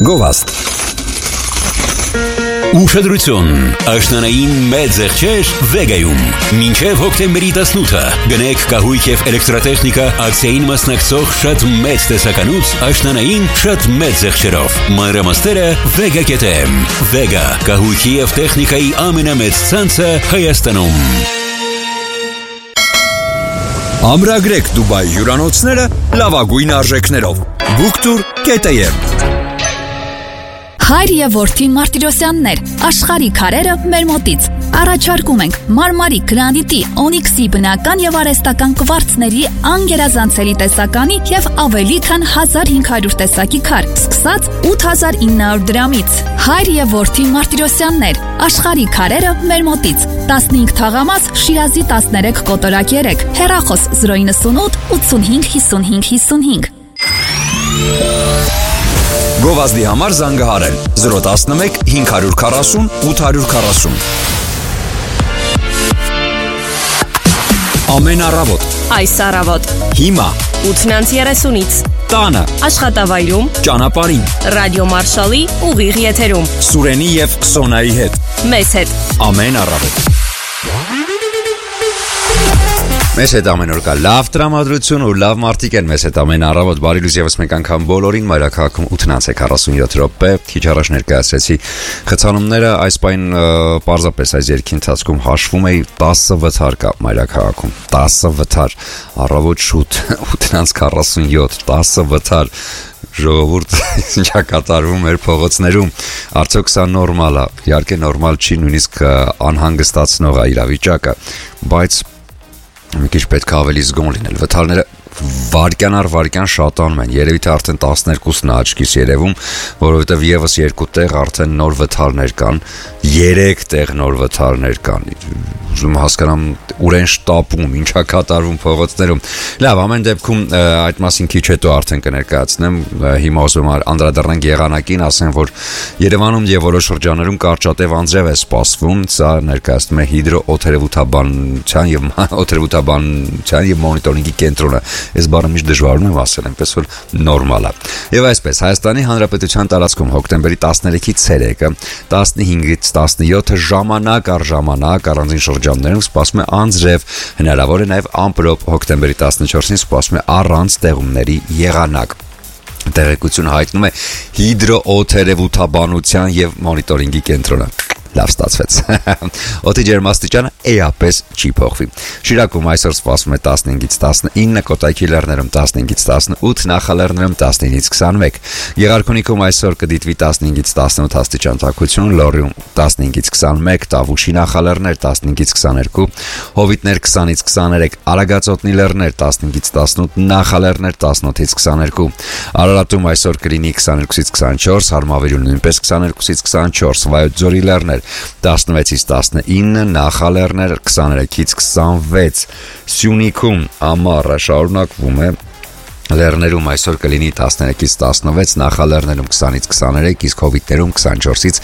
Գովաստ Ուշադրություն, աշնանային մեծ եղջեր Վեգայում։ Մինչև հոկտեմբերի 18-ը գնեք կահույք և էլեկտրատեխնիկա ակցիային մասնակցող շատ մեծ տեսականուց աշնանային շատ մեծ եղջերով։ Մանրամասները Vega.am։ Vega, կահույքի և տեխնիկայի ամենամեծ ցանցը Հայաստանում։ Ամրագրեք Դուբայ հյուրանոցները լավագույն արժեքներով։ Booktour.am Հայր և որդի Մարտիրոսյաններ, աշխարհի քարերը մեր մոտից։ Առաջարկում ենք մարմարի, գրանիտի, օնիքսի բնական և արհեստական կվարցների անգերազանցելի տեսականի և ավելի քան 1500 տեսակի քար, սկսած 8900 դրամից։ Հայր և որդի Մարտիրոսյաններ, աշխարհի քարերը մեր մոտից։ 15 թաղամաս, Շիրազի 13 կոտորակ 3, հեռախոս 098 85 55 55։ Գովազդի համար զանգահարել 011 540 840 Ամեն առավոտ Այս առավոտ Հիմա 8:30-ից Տանը Աշխատավայրում Ճանապարհին Ռադիո Մարշալի ուղիղ եթերում Սուրենի և Սոնայի հետ Մեզ հետ Ամեն առավոտ Մեզ հետ ամեն օր կա լավ տրամադրություն ու լավ մարդիկ են մեզ հետ ամեն առավոտ բարի լույս եւս մեկ անգամ բոլորին մայրաքաղաքում 8:47 րոպե քիչ առաջ ներկայացրեցի խցանումները այս պայն պարզապես այս երկի ընթացքում հաշվում էի 10 վթար կա մայրաքաղաքում 10 վթար առավոտ շուտ 8:47 10 վթար ժողովուրդ ինչա կատարվում էր փողոցներում արդյոք սա նորմալ է իհարկե նորմալ չի նույնիսկ անհանգստացնող է իրավիճակը բայց մի քիչ պետք է ավելի զգոն լինել վթարները վարկյան առ վարկյան շատանում են երևի թե արդեն 12-ն է աչքիս երևում որովհետև եւս 2 տեղ արդեն նոր վթարներ կան 3 տեղ նոր վթարներ կան ուզում հասկանամ ուր են շտապում ինչա կատարվում փողոցներում լավ ամեն դեպքում այդ մասին քիչ հետո արդեն կներկայացնեմ հիմա ուզում եմ անդրադառնանք եղանակին ասեմ որ Երևանում եւ որոշ շրջաններում կարճատև անձրև է սպասվում սա ներկայացնում է հիդրոօթերևութաբանության եւ մոնիտորինգի կենտրոնը Այս բառը միշտ դժվարում եմ ասել, այնպես որ նորմալ է։ Եվ այսպես, Հայաստանի Հանրապետության տարածքում հոկտեմբերի 13-ից ցերեկը 15-ից 17-ը ժամանակ առ ժամանակ առանձին շրջաններում սպասվում է անձրև, հնարավոր է նաև ամպրոպ հոկտեմբերի 14-ին սպասվում է առանց տեղումների եղանակ։ Տեղեկությունը հայտնում է հիդրոօթերևութաբանության եւ մոնիտորինգի կենտրոնը։ Լավ ստացվեց։ Օդի ջերմաստիճանը էապես չի փոխվի։ Շիրակում այսօր սպասվում է 15-ից 19, Կոտայքի լեռներում 15-ից 18, Նախալեռներում 19-ից 21։ Եղարքունիքում այսօր կդիտվի 15-ից 18 աստիճան տաքություն, Լոռիում 15-ից 21, Տավուշի նախալեռներ 15-ից 22, Հովիտներ 20-ից 23, Արագածոտնի լեռներ 15-ից 18, Նախալեռներ 18-ից 22։ Արարատում այսօր կլինի 22-ից 24, Հարմավիրում նույնպես 22-ից 24, Վայոց ձորի լեռներ 16-ից 19, Նախալեռներ 23-ից 26, Սյունիքում ամառը շարունակվում է Լեռներում այսօր կլինի 13-ից 16, Նախալեռներում 20-ից 23, իսկ Հովիտներում 24-ից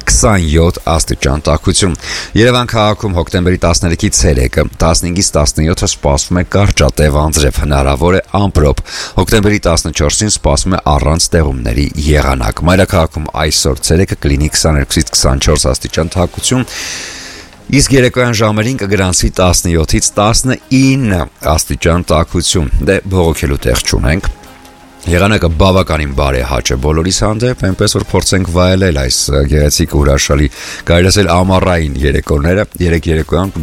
27 աստիճան տաքություն։ Երևան քաղաքում հոկտեմբերի 13-ից ցերեկը 15-ից 17-ը սպասվում է կարճատև անձրև, հնարավոր է ամպրոպ։ Հոկտեմբերի 14-ին սպասվում է առանց տեղումների եղանակ։ Մայրաքաղաքում այսօր ցերեկը կլինի 22-ից 24 աստիճան տաքություն։ Իսկ երեկոյան ժամերին կգրանցվի 17-ից 19 աստիճան տաքություն։ Դե բողոքելու տեղ չունենք։ Եղանակը բավականին բարեհաճ է բոլորիս հանդեպ, այնպես որ փորձենք վայելել այս գեղեցիկ ու հրաշալի կարելի ասել ամառային երեկոները, երեկոյան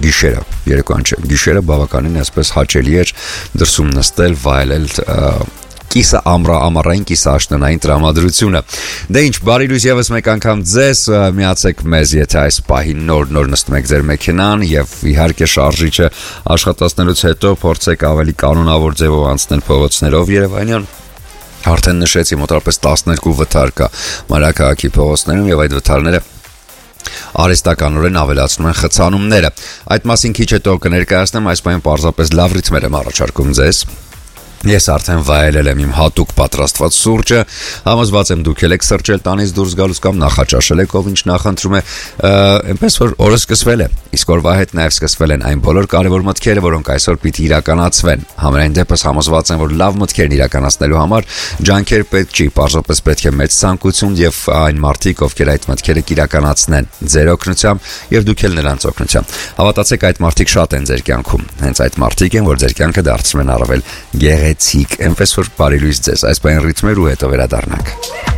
գիշերը բավականին այսպես հաճելի էր դրսում նստել, վայելել կիսը ամառային կիսը աշնանային տրամադրությունը։ Դե ինչ, բարի լույս եւս մեկ անգամ ձեզ, միացեք մեզ, եթե այս պահին նոր նստում եք ձեր մեքենան եւ իհարկե շարժիչը աշխատացնելուց հետո փորձեք ավելի կանոնավոր ձևով անցնել փողոցներով Երևանյան։ Արդեն նշեցի մոտավորապես 12 վթար կա մայրաքաղաքի փողոցներում եւ այդ վթարները արհեստականորեն ավելացնում են խցանումները։ Այդ մասին քիչ հետո կներկայացնեմ, այս պահին պարզապես լավ ռիթմեր եմ առաջարկում ձեզ։ Ես արդեն վայելել եմ իմ հատուկ պատրաստված սուրճը, համոզված եմ դուք եք սրճել տանից դուրս գալուց կամ նախաճաշել եք, ով ինչ նախընտրում է, այնպես որ օրը սկսվել է, իսկ օրվա հետ նաև սկսվել են այն բոլոր կարևոր մտքերը, որոնք այսօր պիտի իրականացվեն։ Համենայն դեպս համոզված եմ, որ լավ մտքերն իրականացնելու համար ջանքեր պետք չի, պարզապես պետք է մեծ ցանկություն եւ այն մարդիկ, ովքեր այդ մտքերը կիրականացնեն ձեր օգնությամբ եւ դուք էլ նրանց օգնությամբ։ Հավատացեք, այդ մարդիկ շատ են ձեր կյանքում։ Հենց այդ մարդիկ են, որ ձեր կյանքը դարձնում են առավել գեղեցիկ, այնպես որ բարի լույս ձեզ, այս բան ռիթմեր ու հետո վերադառնանք։